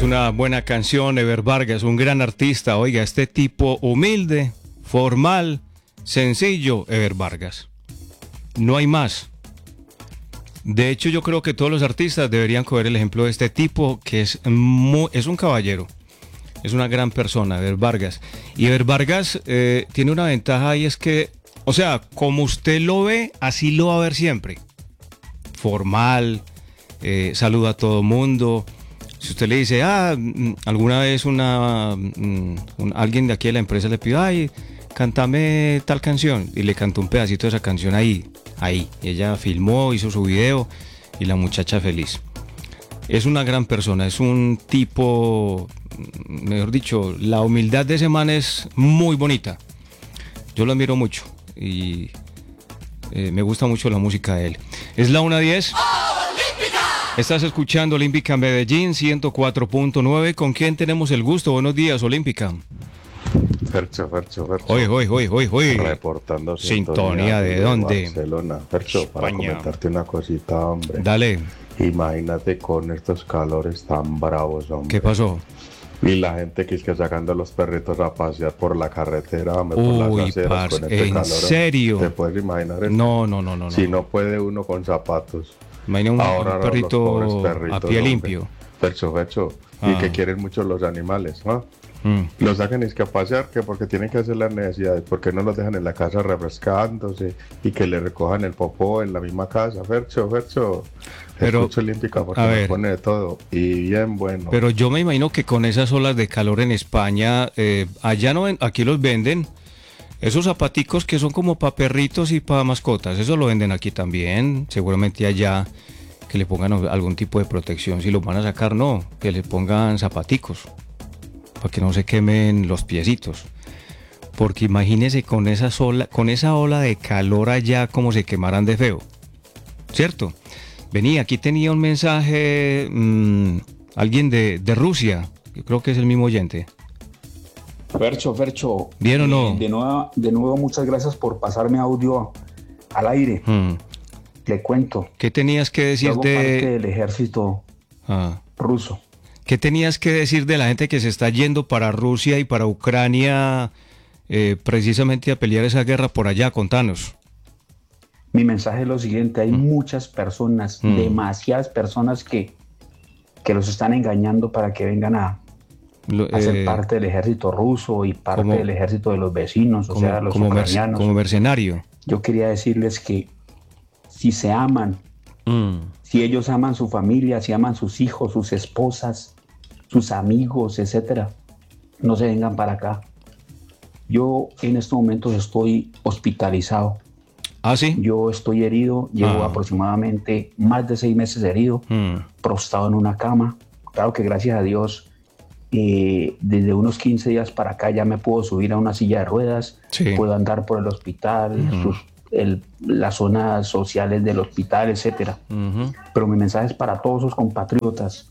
una buena canción, Ever Vargas, un gran artista. Oiga, este tipo humilde, formal, sencillo, Ever Vargas. No hay más. De hecho, yo creo que todos los artistas deberían coger el ejemplo de este tipo, que es un caballero. Es una gran persona, Ever Vargas. Y Ever Vargas tiene una ventaja y es que, o sea, como usted lo ve, así lo va a ver siempre. Formal, saluda a todo mundo. Si usted le dice, alguna vez alguien de aquí de la empresa le pidió, cántame tal canción, y le cantó un pedacito de esa canción ahí. Y ella filmó, hizo su video, y la muchacha feliz. Es una gran persona, es un tipo, mejor dicho, la humildad de ese man es muy bonita. Yo lo admiro mucho, y me gusta mucho la música de él. Es la 1:10. Estás escuchando Olímpica Medellín 104.9. ¿Con quién tenemos el gusto? Buenos días, Olímpica. Fercho. Hoy. Reportando sintonía de dónde. Barcelona. Fercho, para España. comentarte una cosita, hombre. Dale. Imagínate con estos calores tan bravos, hombre. ¿Qué pasó? Y la gente que es que sacando a los perritos a pasear por la carretera, hombre, por las aceras parce, con este ¿en calor. serio? ¿Te puedes imaginar eso? No. Si no puede uno con zapatos. Imagina un perrito perritos, a pie hombre. limpio. Fercho. Y que quieren mucho los animales, ¿no? Los sacan es que a pasear, que porque tienen que hacer las necesidades, porque no los dejan en la casa refrescándose y que le recojan el popó en la misma casa. Fercho. Pero, Escucho Olímpica porque a me ver, pone de todo y bien bueno. Pero yo me imagino que con esas olas de calor en España, allá no aquí los venden. Esos zapaticos que son como para perritos y para mascotas, eso lo venden aquí también. Seguramente allá que le pongan algún tipo de protección. Si los van a sacar, no, que le pongan zapaticos para que no se quemen los piecitos. Porque imagínese con esa ola de calor allá como se quemaran de feo. ¿Cierto? Vení, aquí tenía un mensaje, alguien de Rusia, yo creo que es el mismo oyente. Fercho. ¿Bien o no? De nuevo, muchas gracias por pasarme audio al aire. Le cuento. ¿Qué tenías que decir parte del ejército ruso? ¿Qué tenías que decir de la gente que se está yendo para Rusia y para Ucrania precisamente a pelear esa guerra por allá? Contanos. Mi mensaje es lo siguiente, hay muchas personas, demasiadas personas que los están engañando para que vengan a ser parte del ejército ruso y parte del ejército de los vecinos, o sea, los ucranianos. Como mercenario. Yo quería decirles que si se aman, si ellos aman su familia, si aman sus hijos, sus esposas, sus amigos, etcétera, no se vengan para acá. Yo en estos momentos estoy hospitalizado. ¿Ah, sí? Yo estoy herido, llevo aproximadamente más de 6 meses herido, prostrado en una cama. Claro que gracias a Dios, desde unos 15 días para acá ya me puedo subir a una silla de ruedas, puedo andar por el hospital, las zonas sociales del hospital, etcétera. Pero mi mensaje es para todos esos compatriotas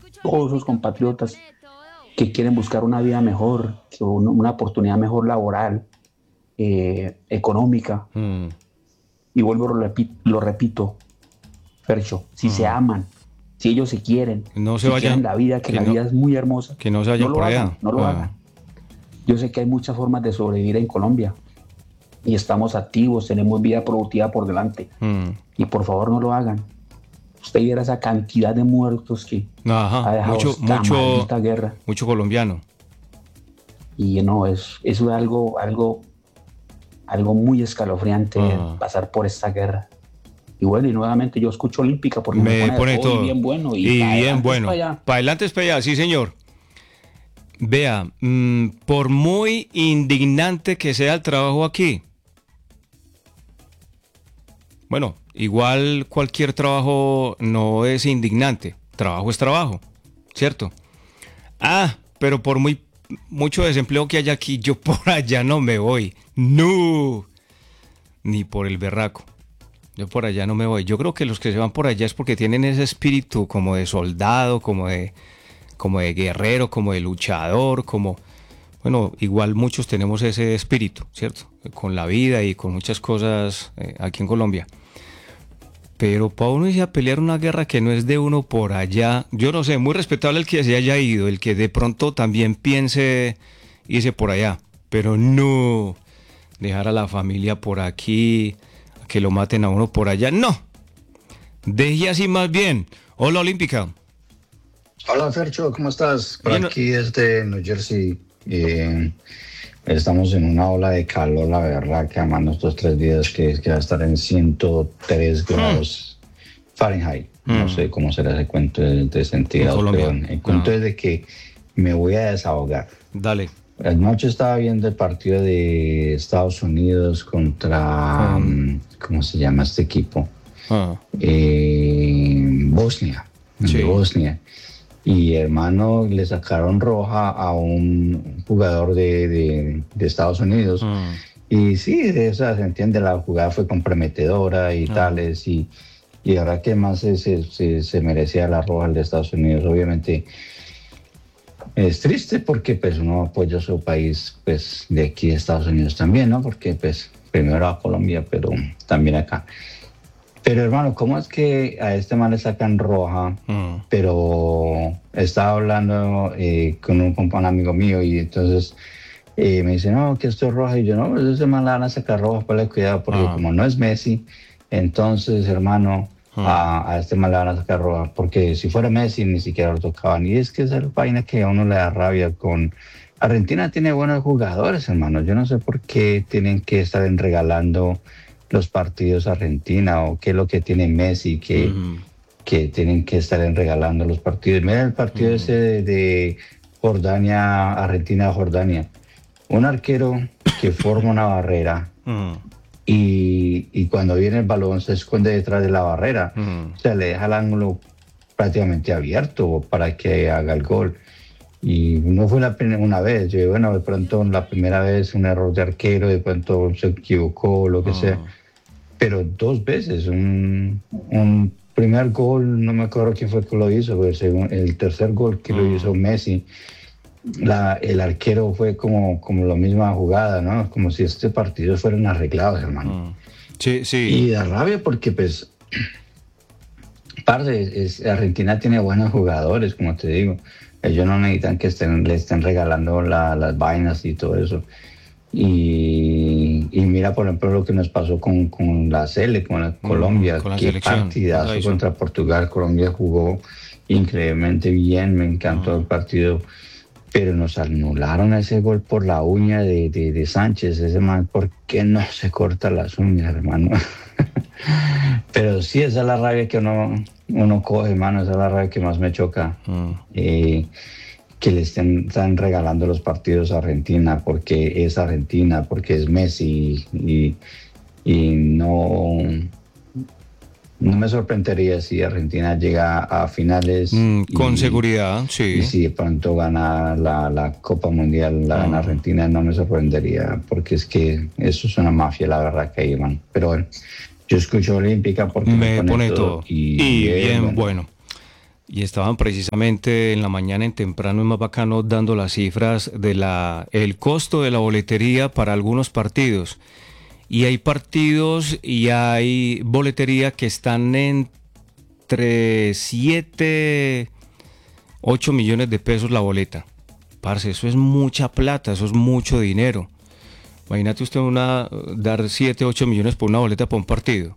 que quieren buscar una vida mejor, una oportunidad mejor laboral, económica. Y vuelvo, lo repito, Fercho, si se aman, si ellos se quieren, no se si vayan, quieren la vida, que la vida es muy hermosa, que no se vayan por allá. No lo hagan. Yo sé que hay muchas formas de sobrevivir en Colombia y estamos activos, tenemos vida productiva por delante. Y por favor no lo hagan. Usted viera esa cantidad de muertos que ha dejado esta maldita guerra. Mucho colombiano. Y no, es algo muy escalofriante pasar por esta guerra. Y bueno, y nuevamente yo escucho Olímpica porque me pone todo bien bueno. Y bien bueno. Para adelante es para allá, sí señor. Vea, por muy indignante que sea el trabajo aquí, bueno, igual cualquier trabajo no es indignante. Trabajo es trabajo, ¿cierto? Pero por mucho desempleo que haya aquí, yo por allá no me voy. No, ni por el berraco. Yo por allá no me voy. Yo creo que los que se van por allá es porque tienen ese espíritu como de soldado, como de guerrero, como de luchador, bueno, igual muchos tenemos ese espíritu, ¿cierto? Con la vida y con muchas cosas aquí en Colombia. Pero para uno irse a pelear una guerra que no es de uno por allá, yo no sé, muy respetable el que se haya ido, el que de pronto también piense irse por allá, pero no dejar a la familia por aquí, que lo maten a uno por allá, no. Deje así más bien. Hola, Olímpica. Hola, Fercho, ¿cómo estás? Por Bien. aquí desde New Jersey. Estamos en una ola de calor, la verdad, que además estos 3 días que va a estar en 103 grados Fahrenheit. No sé cómo será ese cuento de centígrados, pero el cuento es de que me voy a desahogar. Dale. Anoche estaba viendo el partido de Estados Unidos contra, ¿cómo se llama este equipo? Bosnia. Sí. De Bosnia. Y hermano, le sacaron roja a un jugador de Estados Unidos. Y sí, de esa se entiende, la jugada fue comprometedora y tales. Y ahora que más se merecía la roja el de Estados Unidos. Obviamente es triste porque pues uno apoya a su país, pues de aquí de Estados Unidos también, ¿no? Porque pues primero a Colombia, pero también acá. Pero hermano, ¿cómo es que a este man le sacan roja? Pero estaba hablando con un amigo mío y entonces me dice, no, que esto es roja. Y yo, no, pues ese man le van a sacar roja, ponle cuidado, porque como no es Messi, entonces hermano, a este man le van a sacar roja. Porque si fuera Messi ni siquiera lo tocaban. Y es que esa es la vaina que a uno le da rabia con... Argentina tiene buenos jugadores, hermano. Yo no sé por qué tienen que estar regalando los partidos a Argentina, o qué es lo que tiene Messi que tienen que estar regalando los partidos. Mira el partido ese de Jordania, Argentina-Jordania. Un arquero que forma una barrera y cuando viene el balón se esconde detrás de la barrera. O sea, le deja el ángulo prácticamente abierto para que haga el gol. Y no fue una vez. Yo, bueno, de pronto la primera vez un error de arquero, de pronto se equivocó, lo que sea. Pero 2 veces, un primer gol, no me acuerdo quién fue que lo hizo, pero el tercer gol que lo hizo Messi, el arquero fue como la misma jugada, ¿no? Como si este partido fueran arreglados, hermano. Sí, sí. Y da rabia porque, pues, Argentina tiene buenos jugadores, como te digo. Ellos no necesitan que le estén regalando las vainas y todo eso. Y mira, por ejemplo, lo que nos pasó con la Colombia. Con la qué selección. Partidazo contra Portugal. Colombia jugó increíblemente bien, me encantó el partido. Pero nos anularon ese gol por la uña de Sánchez. Ese man, ¿por qué no se corta las uñas, hermano? Pero sí, esa es la rabia que uno coge, hermano. Esa es la rabia que más me choca. Que le están regalando los partidos a Argentina porque es Argentina, porque es Messi y no me sorprendería si Argentina llega a finales con seguridad, sí. Y si de pronto gana la Copa Mundial, la gana Argentina, no me sorprendería, porque es que eso es una mafia, la verdad, que hay, man. Pero bueno, yo escucho Olímpica porque me pone todo y bien bueno. Y estaban precisamente en la mañana, en temprano y más bacano, dando las cifras de el costo de la boletería para algunos partidos. Y hay partidos y hay boletería que están entre 7, 8 millones de pesos la boleta. Parce, eso es mucha plata, eso es mucho dinero. Imagínate usted dar 7, 8 millones por una boleta para un partido.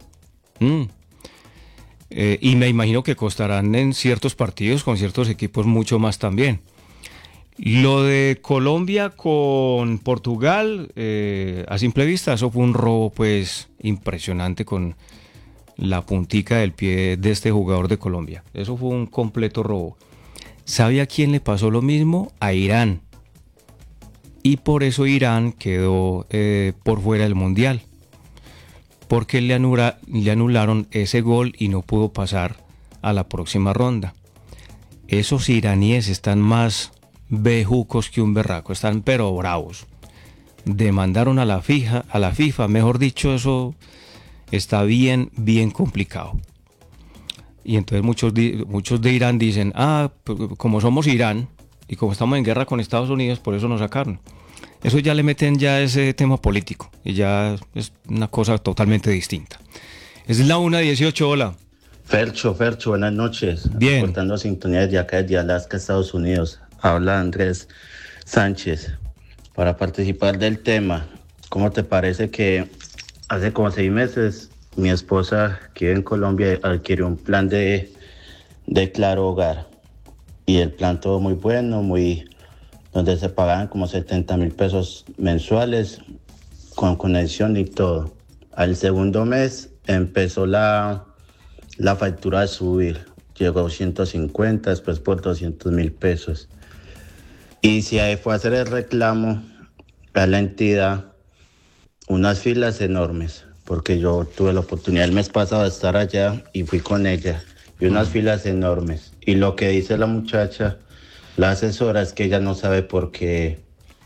Y me imagino que costarán en ciertos partidos con ciertos equipos mucho más también. Lo de Colombia con Portugal, a simple vista, eso fue un robo pues impresionante con la puntica del pie de este jugador de Colombia. Eso fue un completo robo. ¿Sabe a quién le pasó lo mismo? A Irán. Y por eso Irán quedó por fuera del Mundial. Porque le anularon ese gol y no pudo pasar a la próxima ronda. Esos iraníes están más bejucos que un berraco, están pero bravos. Demandaron a la FIFA, mejor dicho, eso está bien complicado. Y entonces muchos de Irán dicen, como somos Irán y como estamos en guerra con Estados Unidos, por eso nos sacaron. Eso ya le meten ya ese tema político y ya es una cosa totalmente distinta. Es la 1:18, hola. Fercho, buenas noches. Bien. Reportando sintonía desde acá, desde Alaska, Estados Unidos. Habla Andrés Sánchez. Para participar del tema, ¿cómo te parece que hace como 6 meses mi esposa, que vive en Colombia, adquirió un plan de Claro Hogar? Y el plan todo muy bueno, donde se pagaban como 70,000 pesos mensuales con conexión y todo. Al segundo mes empezó la factura a subir. Llegó a 150, después por 200,000 pesos. Y si ahí fue a hacer el reclamo a la entidad, unas filas enormes, porque yo tuve la oportunidad el mes pasado de estar allá y fui con ella, y unas filas enormes. Y lo que dice la muchacha, la asesora, es que ella no sabe por qué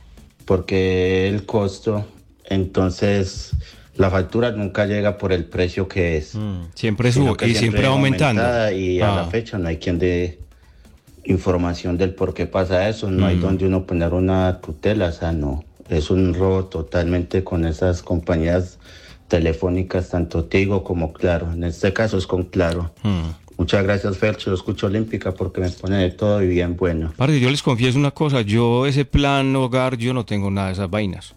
el costo, entonces la factura nunca llega por el precio que es. Siempre sube y siempre aumentando. Y a la fecha no hay quien dé información del por qué pasa eso, no hay donde uno poner una tutela, o sea, no. Es un robo totalmente con esas compañías telefónicas, tanto Tigo como Claro. En este caso es con Claro. Muchas gracias, Fercho. Lo escucho Olímpica porque me pone de todo y bien bueno. Parce, yo les confieso una cosa. Yo ese plan hogar, yo no tengo nada de esas vainas.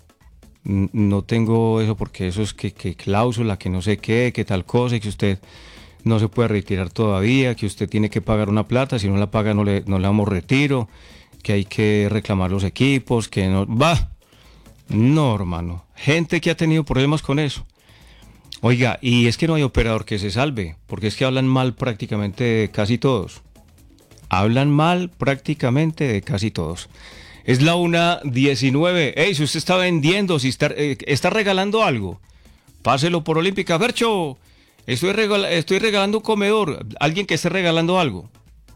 No tengo eso porque eso es que cláusula, que no sé qué, que tal cosa, y que usted no se puede retirar todavía, que usted tiene que pagar una plata, si no la paga no le damos retiro, que hay que reclamar los equipos, que no... ¡Bah! No, hermano. Gente que ha tenido problemas con eso. Oiga, y es que no hay operador que se salve, porque es que hablan mal prácticamente de casi todos. Hablan mal prácticamente de casi todos. Es la 1:19. Ey, si usted está vendiendo, si está regalando algo, páselo por Olímpica. Fercho, estoy regalando un comedor. Alguien que esté regalando algo.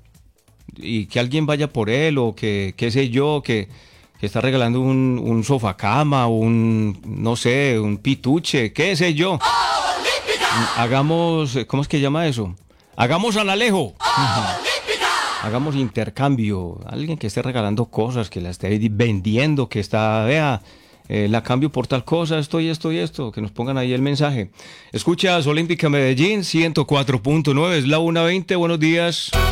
Y que alguien vaya por él, o que, qué sé yo, que está regalando un sofá cama, no sé, un pituche, qué sé yo. Hagamos, ¿cómo es que llama eso? Hagamos al Alejo. Hagamos intercambio. Alguien que esté regalando cosas, que la esté vendiendo, que está, vea, la cambio por tal cosa, esto, que nos pongan ahí el mensaje. Escuchas Olímpica Medellín 104.9, es la 1:20, buenos días.